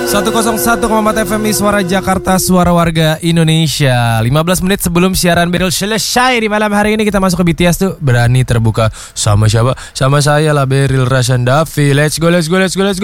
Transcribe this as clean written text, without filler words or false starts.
101,4 FM Suara Jakarta, Suara Warga Indonesia. 15 menit sebelum siaran Beryl selesai di malam hari ini, kita masuk ke BTS tuh. Berani terbuka sama siapa? Sama saya lah, Beryl Rashandafi. Let's go.